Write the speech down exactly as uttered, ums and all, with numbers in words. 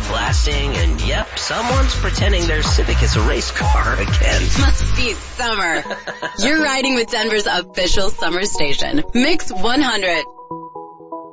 blasting, and yep, someone's pretending their Civic is a race car again. Must be summer. You're riding with Denver's official summer station, Mix one hundred.